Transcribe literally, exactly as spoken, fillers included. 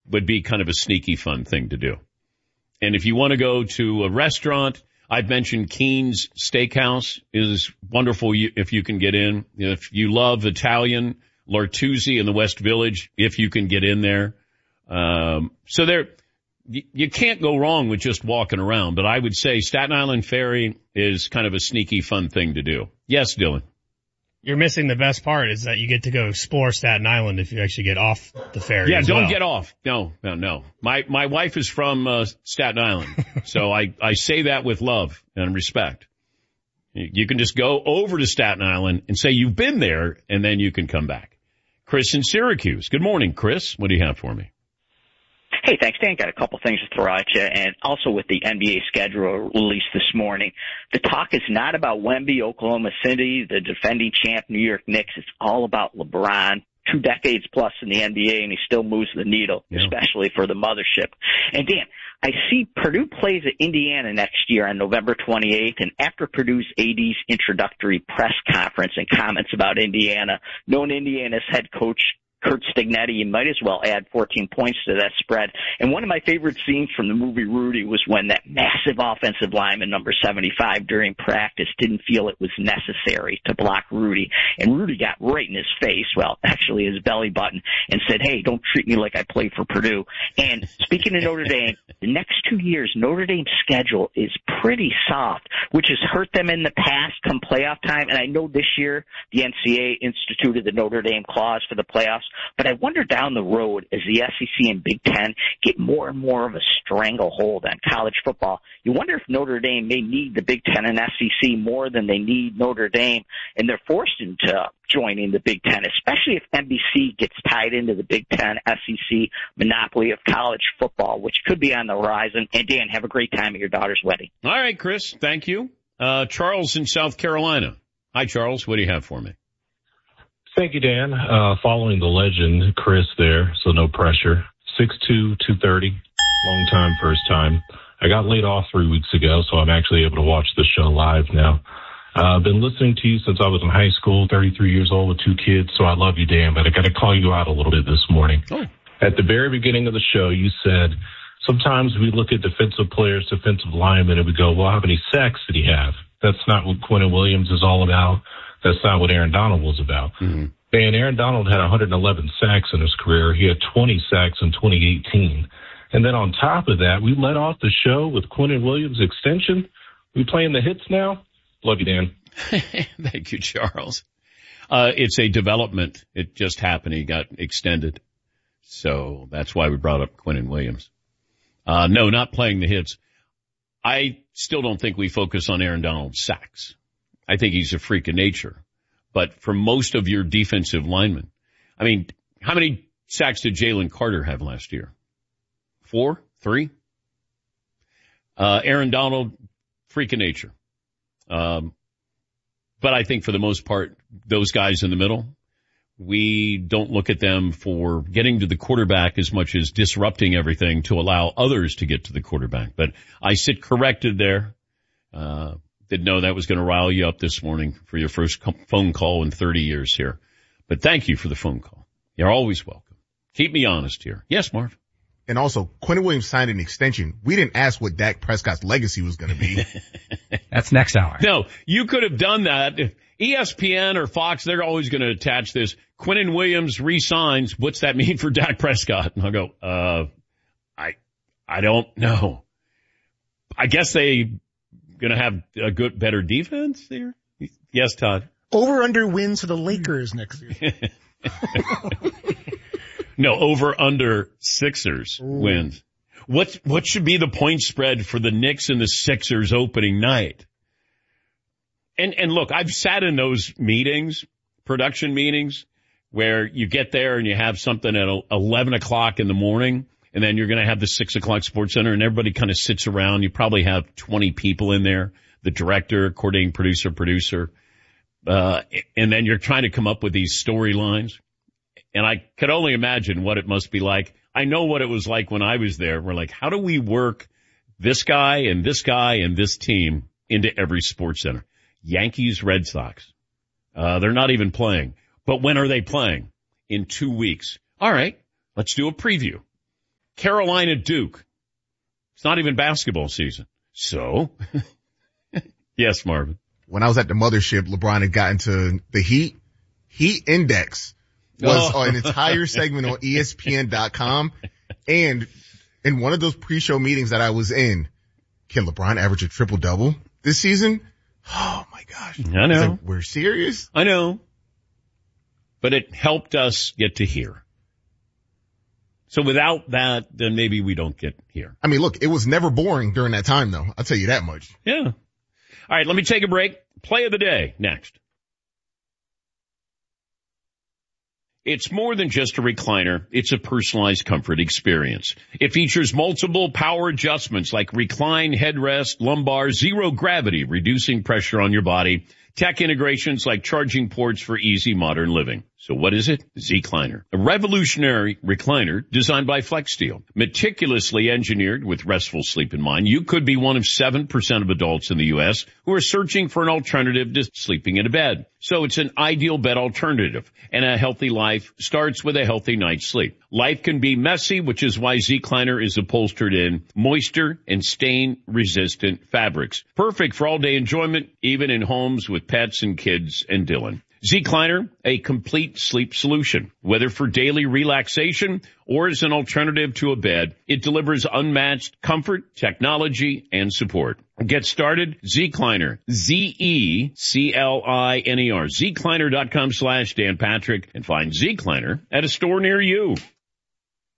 would be kind of a sneaky fun thing to do. And if you want to go to a restaurant, I've mentioned Keen's Steakhouse is wonderful if you can get in. If you love Italian, Lartuzzi in the West Village, if you can get in there. Um, so there, you, you can't go wrong with just walking around, but I would say Staten Island Ferry is kind of a sneaky fun thing to do. Yes, Dylan. You're missing the best part is that you get to go explore Staten Island if you actually get off the ferry. Yeah, as don't well. get off. No, no, no. My, my wife is from, uh, Staten Island. So I, I say that with love and respect. You can just go over to Staten Island and say you've been there and then you can come back. Chris in Syracuse. Good morning, Chris. What do you have for me? Hey, thanks, Dan. Got a couple things to throw at you, and also with the N B A schedule released this morning. The talk is not about Wemby, Oklahoma City, the defending champ New York Knicks. It's all about LeBron. Two decades plus in the N B A, and he still moves the needle, yeah. especially for the mothership. And Dan, I see Purdue plays at Indiana next year on November twenty-eighth, and after Purdue's A D's introductory press conference and comments about Indiana, known Indiana's head coach Curt Stignetti, you might as well add fourteen points to that spread. And one of my favorite scenes from the movie Rudy was when that massive offensive lineman, number seventy-five, during practice didn't feel it was necessary to block Rudy. And Rudy got right in his face, well, actually his belly button, and said, hey, don't treat me like I play for Purdue. And speaking of Notre Dame, the next two years, Notre Dame's schedule is pretty soft, which has hurt them in the past come playoff time. And I know this year the N C A A instituted the Notre Dame clause for the playoffs. But I wonder down the road, as the S E C and Big Ten get more and more of a stranglehold on college football, you wonder if Notre Dame may need the Big Ten and S E C more than they need Notre Dame, and they're forced into joining the Big Ten, especially if N B C gets tied into the Big Ten S E C monopoly of college football, which could be on the horizon. And Dan, have a great time at your daughter's wedding. All right, Chris, thank you. Uh, Charles in South Carolina. Hi, Charles. What do you have for me? Thank you, Dan. Uh, following the legend, Chris there, so no pressure. six two, two thirty, long time, first time. I got laid off three weeks ago, so I'm actually able to watch the show live now. Uh, I've been listening to you since I was in high school, thirty-three years old with two kids, so I love you, Dan, but I got to call you out a little bit this morning. Oh. At the very beginning of the show, you said, sometimes we look at defensive players, defensive linemen, and we go, well, how many sacks did he have? That's not what Quinnen Williams is all about. That's not what Aaron Donald was about. Mm-hmm. And Aaron Donald had one hundred eleven sacks in his career. He had twenty sacks in twenty eighteen. And then on top of that, we let off the show with Quinnen Williams' extension. We playing the hits now? Love you, Dan. Thank you, Charles. Uh, it's a development. It just happened. He got extended. So that's why we brought up Quinnen Williams. Uh, no, not playing the hits. I still don't think we focus on Aaron Donald's sacks. I think he's a freak of nature. But for most of your defensive linemen, I mean, how many sacks did Jalen Carter have last year? Four? Three? Uh, Aaron Donald, freak of nature. Um, but I think for the most part, those guys in the middle, we don't look at them for getting to the quarterback as much as disrupting everything to allow others to get to the quarterback. But I sit corrected there. Uh, Didn't know that was going to rile you up this morning for your first phone call in thirty years here. But thank you for the phone call. You're always welcome. Keep me honest here. Yes, Marv. And also, Quinnen Williams signed an extension. We didn't ask what Dak Prescott's legacy was going to be. That's next hour. No, you could have done that. E S P N or Fox, they're always going to attach this. Quinnen Williams re-signs. What's that mean for Dak Prescott? And I'll go, uh, I, I don't know. I guess they going to have a good, better defense there? Yes, Todd. Over under wins for the Lakers next year. No, over under Sixers Ooh. wins. What, what should be the point spread for the Knicks and the Sixers opening night? And, and look, I've sat in those meetings, production meetings, where you get there and you have something at eleven o'clock in the morning. And then you're going to have the six o'clock Sports Center and everybody kind of sits around. You probably have twenty people in there, the director, coordinating producer, producer. Uh, and then you're trying to come up with these storylines. And I could only imagine what it must be like. I know what it was like when I was there. We're like, how do we work this guy and this guy and this team into every Sports Center? Yankees, Red Sox. Uh, they're not even playing. But when are they playing? In two weeks. All right, let's do a preview. Carolina Duke. It's not even basketball season. So, yes, Marvin. When I was at the mothership, LeBron had gotten to the Heat. Heat Index was Oh. an entire segment on E S P N dot com. And in one of those pre-show meetings that I was in, can LeBron average a triple-double this season? Oh, my gosh. I know. Like, we're serious? I know. But it helped us get to here. So without that, then maybe we don't get here. I mean, look, it was never boring during that time, though. I'll tell you that much. Yeah. All right, let me take a break. Play of the day next. It's more than just a recliner. It's a personalized comfort experience. It features multiple power adjustments like recline, headrest, lumbar, zero gravity, reducing pressure on your body, tech integrations like charging ports for easy modern living. So what is it? Zecliner, a revolutionary recliner designed by FlexSteel, meticulously engineered with restful sleep in mind. You could be one of seven percent of adults in the U S who are searching for an alternative to sleeping in a bed. So it's an ideal bed alternative, and a healthy life starts with a healthy night's sleep. Life can be messy, which is why Zecliner is upholstered in moisture and stain-resistant fabrics. Perfect for all-day enjoyment, even in homes with pets and kids and Dylan. Zecliner, a complete sleep solution. Whether for daily relaxation or as an alternative to a bed, it delivers unmatched comfort, technology, and support. Get started, Zecliner, Z E C L I N E R, Zecliner dot com slash Dan Patrick, and find Zecliner at a store near you.